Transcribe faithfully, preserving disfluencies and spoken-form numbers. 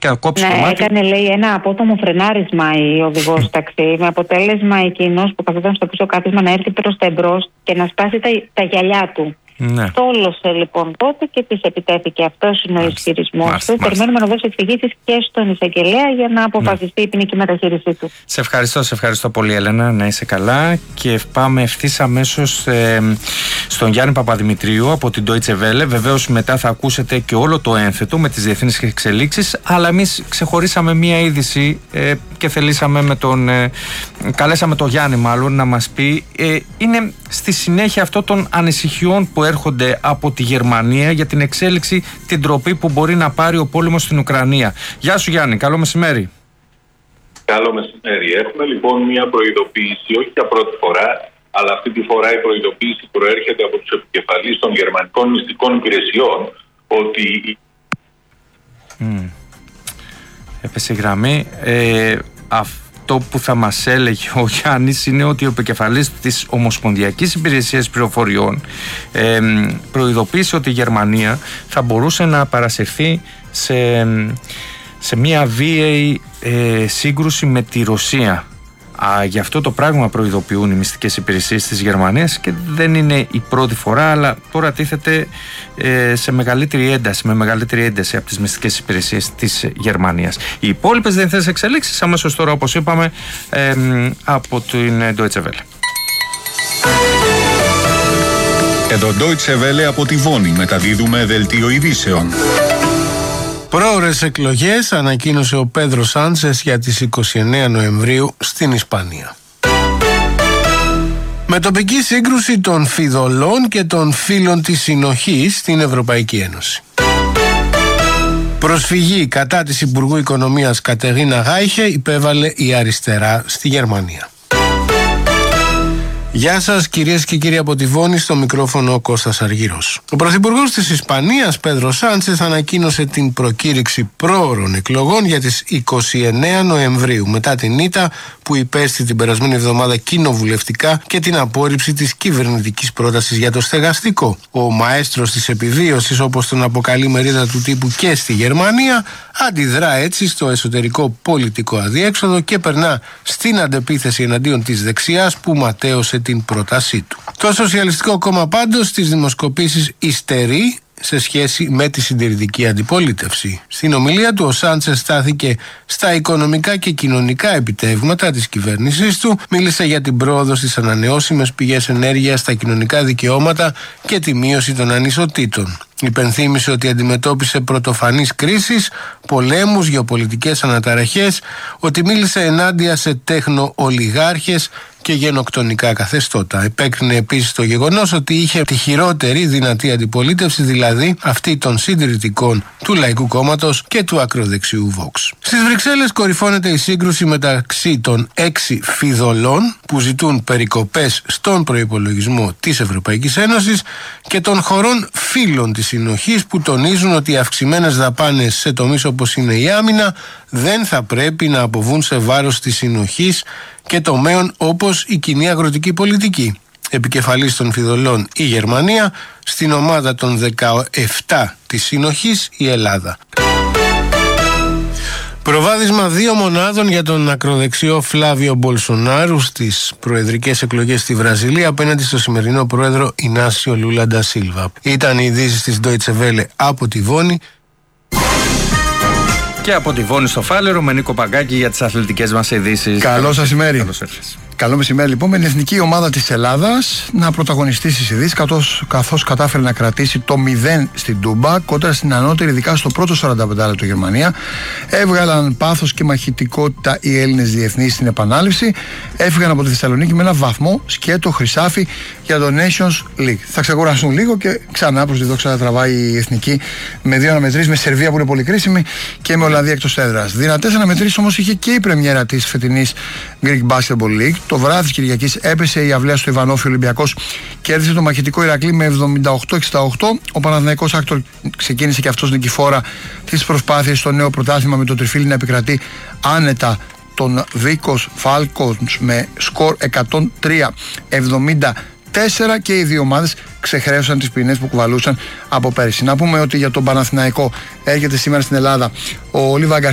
και να κόψει ναι, το μάτι. Έκανε, λέει, ένα απότομο φρενάρισμα η οδηγός ταξί, με αποτέλεσμα εκείνος που καθόταν στο πίσω κάθισμα να έρθει προς τα εμπρός και να σπάσει τα, τα γυαλιά του. Ναι. Τόλωσε λοιπόν τότε και της επιτέθηκε. Αυτός είναι ο ισχυρισμός του. Περιμένουμε να δώσει εξηγήσεις και στον εισαγγελέα για να αποφασιστεί ναι. η ποινική μεταχείρισή του. Σε ευχαριστώ, σε ευχαριστώ πολύ, Έλενα. Να είσαι καλά. Και πάμε ευθύς αμέσως ε, στον Γιάννη Παπαδημητρίου από την Deutsche Welle. Βεβαίως μετά θα ακούσετε και όλο το ένθετο με τις διεθνείς εξελίξεις. Αλλά εμείς ξεχωρίσαμε μία είδηση ε, και θελήσαμε με τον. Ε, καλέσαμε τον Γιάννη, μάλλον, να μας πει. Ε, είναι στη συνέχεια αυτών των ανησυχιών που έρχονται από τη Γερμανία για την εξέλιξη, την τροπή που μπορεί να πάρει ο πόλεμος στην Ουκρανία. Γεια σου, Γιάννη, καλό μεσημέρι. Καλό μεσημέρι. Έχουμε λοιπόν μια προειδοποίηση, όχι για πρώτη φορά, αλλά αυτή τη φορά η προειδοποίηση προέρχεται από τους επικεφαλείς των γερμανικών μυστικών υπηρεσιών ότι... Mm. Έπεσε η γραμμή. Ε, Αυτό που θα μας έλεγε ο Γιάννης είναι ότι ο επικεφαλής της Ομοσπονδιακής Υπηρεσίας Πληροφοριών ε, προειδοποίησε ότι η Γερμανία θα μπορούσε να παρασυρθεί σε, σε μια βίαιη ε, σύγκρουση με τη Ρωσία. Α, γι' αυτό το πράγμα προειδοποιούν οι μυστικές υπηρεσίες της Γερμανίας και δεν είναι η πρώτη φορά, αλλά τώρα τίθεται ε, σε μεγαλύτερη ένταση, με μεγαλύτερη ένταση από τις μυστικές υπηρεσίες της Γερμανίας. Οι υπόλοιπες διεθνείς εξελίξεις αμέσως τώρα, όπως είπαμε, ε, από την Deutsche Welle. Εδώ Deutsche Welle από τη Βόνη, μεταδίδουμε δελτίο ειδήσεων. Πρόωρες εκλογές ανακοίνωσε ο Πέδρο Σάντσες για τις είκοσι εννέα Νοεμβρίου στην Ισπανία. Με τοπική σύγκρουση των φιδωλών και των φίλων της συνοχής στην Ευρωπαϊκή Ένωση. Προσφυγή κατά της Υπουργού Οικονομίας Κατερίνα Γάιχε υπέβαλε η αριστερά στη Γερμανία. Γεια σας, κυρίες και κύριοι από τη Βόνη, στο μικρόφωνο ο Κώστας Αργύρος. Ο Πρωθυπουργός της Ισπανίας, Πέδρο Σάντσες, ανακοίνωσε την προκήρυξη πρόωρων εκλογών για τις είκοσι εννέα Νοεμβρίου, μετά την ήττα που υπέστη την περασμένη εβδομάδα κοινοβουλευτικά και την απόρριψη της κυβερνητικής πρότασης για το στεγαστικό. Ο μαέστρος της επιβίωσης, όπως τον αποκαλεί μερίδα του τύπου και στη Γερμανία, αντιδρά έτσι στο εσωτερικό πολιτικό αδιέξοδο και περνά στην αντεπίθεση εναντίον της δεξιάς που ματέωσε την πρότασή του. Το Σοσιαλιστικό Κόμμα πάντως στις δημοσκοπήσεις υστερεί σε σχέση με τη συντηρητική αντιπολίτευση. Στην ομιλία του ο Σάντσες στάθηκε στα οικονομικά και κοινωνικά επιτεύγματα της κυβέρνησής του, μίλησε για την πρόοδο στις ανανεώσιμες πηγές ενέργειας, στα κοινωνικά δικαιώματα και τη μείωση των ανισοτήτων. Υπενθύμησε ότι αντιμετώπισε πρωτοφανείς κρίσεις, πολέμους, γεωπολιτικές αναταραχές, ότι μίλησε ενάντια σε τέχνο-ολιγάρχες και γενοκτονικά καθεστώτα. Επέκρινε επίσης το γεγονός ότι είχε τη χειρότερη δυνατή αντιπολίτευση, δηλαδή αυτή των συντηρητικών του Λαϊκού Κόμματος και του ακροδεξιού Vox. Στις Βρυξέλλες κορυφώνεται η σύγκρουση μεταξύ των έξι φιδωλών που ζητούν περικοπές στον προϋπολογισμό της Ευρωπαϊκής Ένωσης και των χωρών φίλων της συνοχής που τονίζουν ότι οι αυξημένες δαπάνες σε τομείς όπως είναι η άμυνα δεν θα πρέπει να αποβούν σε βάρος της συνοχής και τομέων όπως η κοινή αγροτική πολιτική. Επικεφαλής των φιδωλών η Γερμανία, στην ομάδα των δεκαεπτά της συνοχής η Ελλάδα. Προβάδισμα δύο μονάδων για τον ακροδεξιό Φλάβιο Μπολσονάρου στις προεδρικές εκλογές στη Βραζιλία απέναντι στο σημερινό πρόεδρο Ινάσιο Λούλα ντα Σίλβα. Ήταν οι ειδήσεις της Deutsche Welle από τη Βόνη. Και από τη Βόνη στο Φάλερο με Νίκο Παγκάκη για τις αθλητικές μας ειδήσεις. Καλό σας ημέρι. Καλώς ήρθες. Καλό μεσημέρι λοιπόν, με την εθνική ομάδα της Ελλάδας να πρωταγωνιστεί στις ειδήσεις, καθώς, καθώς κατάφερε να κρατήσει το μηδέν στην Τούμπα κόντρα στην ανώτερη, ειδικά στο πρώτο σαράντα πέντε λεπτό Γερμανία. Έβγαλαν πάθος και μαχητικότητα οι Έλληνες διεθνείς στην επανάληψη. Έφυγαν από τη Θεσσαλονίκη με ένα βαθμό, σκέτο χρυσάφι για το Nations League. Θα ξεκουραστούν λίγο και ξανά προς τη δόξα τραβάει η εθνική με δύο αναμετρήσεις, με Σερβία που είναι πολύ κρίσιμη και με Ολλανδία εκτός έδρας. Δυνατές αναμετρήσεις όμως είχε και η πρεμιέρα της φετινής Greek Basketball League. Το βράδυ της Κυριακής έπεσε η αυλαία στο Ιβανόφι, ο Ολυμπιακός κέρδισε το μαχητικό Ηρακλή με εβδομήντα οκτώ εξήντα οκτώ. Ο Παναθηναϊκός Άκτορ ξεκίνησε και αυτός νικηφόρα τις προσπάθειες στο νέο πρωτάθλημα με το τριφύλι να επικρατεί άνετα τον Βίκος Φάλκονς με σκορ εκατόν τρία εβδομήντα τέσσερα και οι δύο ομάδες ξεχρέωσαν τις ποινές που κουβαλούσαν από πέρυσι. Να πούμε ότι για τον Παναθηναϊκό έρχεται σήμερα στην Ελλάδα ο Λίβα